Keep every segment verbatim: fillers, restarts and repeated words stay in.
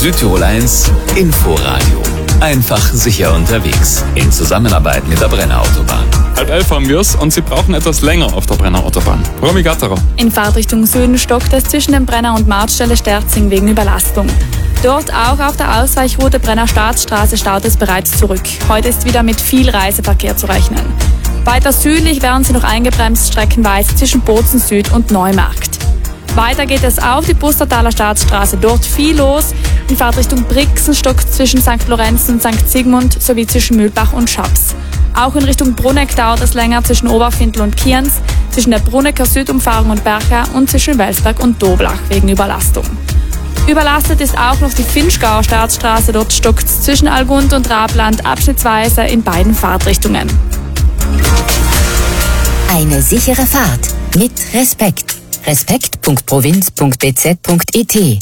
Südtirol eins Inforadio. Einfach sicher unterwegs. In Zusammenarbeit mit der Brenner Autobahn. Halb elf haben wir's und Sie brauchen etwas länger auf der Brenner Autobahn. Romy Gatterer. In Fahrtrichtung Süden stockt es zwischen dem Brenner und Mautstelle Sterzing wegen Überlastung. Dort auch auf der Ausweichroute Brenner Staatsstraße staut es bereits zurück. Heute ist wieder mit viel Reiseverkehr zu rechnen. Weiter südlich werden Sie noch eingebremst streckenweise zwischen Bozen Süd und Neumarkt. Weiter geht es auf die Pustertaler Staatsstraße. Dort viel los. In Fahrtrichtung Brixen stockt zwischen Sankt Lorenz und Sankt Sigmund sowie zwischen Mühlbach und Schaps. Auch in Richtung Bruneck dauert es länger zwischen Oberfindl und Kienz, zwischen der Brunecker Südumfahrung und Bercha und zwischen Welsberg und Doblach wegen Überlastung. Überlastet ist auch noch die Finchgauer Staatsstraße. Dort stockt es zwischen Algund und Rabland abschnittsweise in beiden Fahrtrichtungen. Eine sichere Fahrt mit Respekt. respekt punkt provinz punkt b z punkt i t.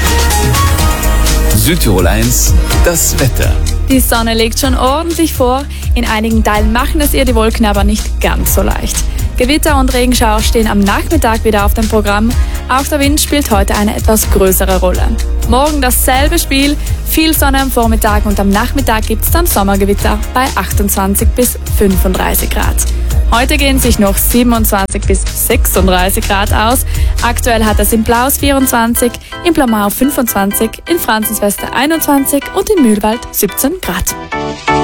Südtirol eins, das Wetter. Die Sonne legt schon ordentlich vor. In einigen Teilen machen es ihr die Wolken aber nicht ganz so leicht. Gewitter und Regenschauer stehen am Nachmittag wieder auf dem Programm. Auch der Wind spielt heute eine etwas größere Rolle. Morgen dasselbe Spiel, viel Sonne am Vormittag und am Nachmittag gibt es dann Sommergewitter bei achtundzwanzig bis fünfunddreißig Grad. Heute gehen sich noch siebenundzwanzig bis sechsunddreißig Grad aus. Aktuell hat es in Plaus vierundzwanzig, in Blamau fünfundzwanzig, in Franzenswester einundzwanzig und in Mühlwald siebzehn Grad.